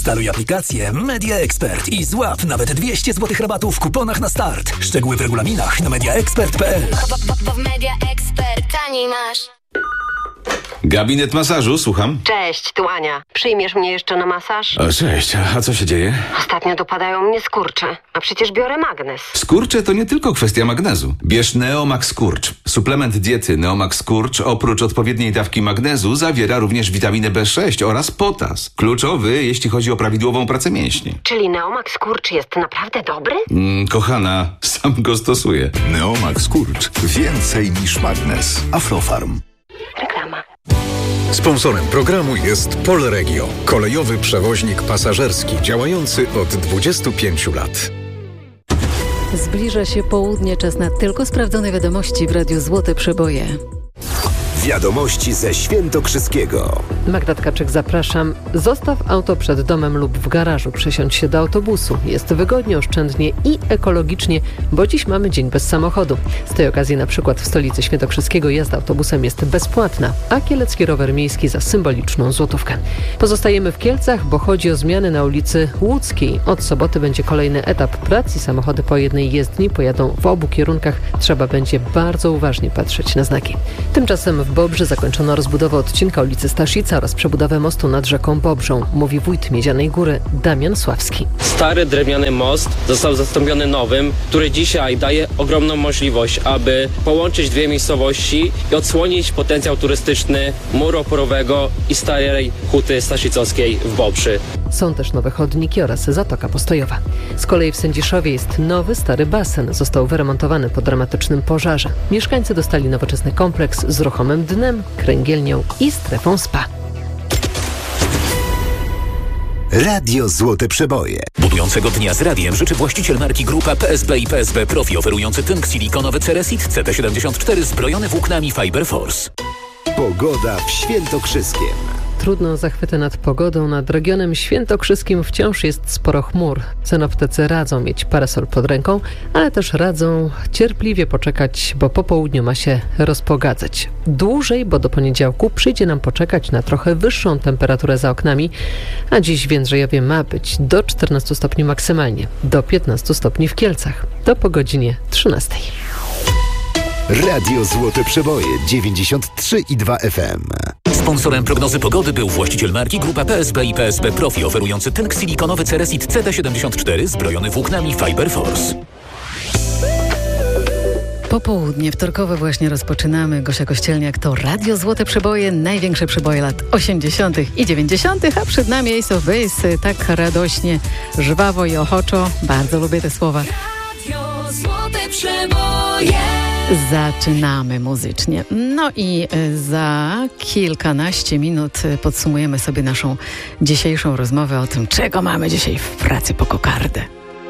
Instaluj aplikację Media Expert i złap nawet 200 zł rabatu w kuponach na start. Szczegóły w regulaminach na mediaexpert.pl. Bo w Media Expert taniej masz. Gabinet masażu, słucham. Cześć, tu Ania. Przyjmiesz mnie jeszcze na masaż? O, cześć, a co się dzieje? Ostatnio dopadają mnie skurcze, a przecież biorę magnez. Skurcze to nie tylko kwestia magnezu. Bierz Neomax Skurcz. Suplement diety Neomax Skurcz oprócz odpowiedniej dawki magnezu zawiera również witaminę B6 oraz potas. Kluczowy, jeśli chodzi o prawidłową pracę mięśni. Czyli Neomax Skurcz jest naprawdę dobry? Kochana, sam go stosuję. Neomax Skurcz. Więcej niż magnez. Aflofarm. Reklama. Sponsorem programu jest Polregio, kolejowy przewoźnik pasażerski działający od 25 lat. Zbliża się południe, czas na tylko sprawdzone wiadomości w Radiu Złote Przeboje. Wiadomości ze Świętokrzyskiego. Magda Tkaczyk, zapraszam. Zostaw auto przed domem lub w garażu. Przesiądź się do autobusu. Jest wygodnie, oszczędnie i ekologicznie, bo dziś mamy dzień bez samochodu. Z tej okazji na przykład w stolicy Świętokrzyskiego jazda autobusem jest bezpłatna, a kielecki rower miejski za symboliczną złotówkę. Pozostajemy w Kielcach, bo chodzi o zmiany na ulicy Łódzkiej. Od soboty będzie kolejny etap prac i samochody po jednej jezdni pojadą w obu kierunkach. Trzeba będzie bardzo uważnie patrzeć na znaki. Tymczasem w Bobrzy zakończono rozbudowę odcinka ulicy Staszica oraz przebudowę mostu nad rzeką Bobrzą, mówi wójt Miedzianej Góry Damian Sławski. Stary drewniany most został zastąpiony nowym, który dzisiaj daje ogromną możliwość, aby połączyć dwie miejscowości i odsłonić potencjał turystyczny muru oporowego i starej huty staszicowskiej w Bobrzy. Są też nowe chodniki oraz zatoka postojowa. Z kolei w Sędziszowie jest nowy, stary basen. Został wyremontowany po dramatycznym pożarze. Mieszkańcy dostali nowoczesny kompleks z ruchomym dnem, kręgielnią i strefą spa. Radio Złote Przeboje. Budującego dnia z radiem życzy właściciel marki Grupa PSB i PSB Profi, oferujący tynk silikonowy Ceresit CT74 zbrojony włóknami Fiber Force. Pogoda w Świętokrzyskiem. Trudno zachwyty nad pogodą. Nad regionem świętokrzyskim wciąż jest sporo chmur. Synoptycy radzą mieć parasol pod ręką, ale też radzą cierpliwie poczekać, bo po południu ma się rozpogadzać. Dłużej, bo do poniedziałku przyjdzie nam poczekać na trochę wyższą temperaturę za oknami, a dziś w Jędrzejowie ma być do 14 stopni maksymalnie, do 15 stopni w Kielcach. To po godzinie 13. Radio Złote Przeboje 93,2 FM. Sponsorem prognozy pogody był właściciel marki Grupa PSB i PSB Profi, oferujący tynk silikonowy Ceresit CT74 zbrojony włóknami Fiber Force. Popołudnie wtorkowe właśnie rozpoczynamy. Gosia Kościelniak, to Radio Złote Przeboje, największe przeboje lat 80. i 90., a przed nami Ace of Base, tak radośnie, żwawo i ochoczo. Bardzo lubię te słowa. Radio Złote Przeboje. Zaczynamy muzycznie. No i za kilkanaście minut podsumujemy sobie naszą dzisiejszą rozmowę o tym, czego mamy dzisiaj w pracy po kokardę.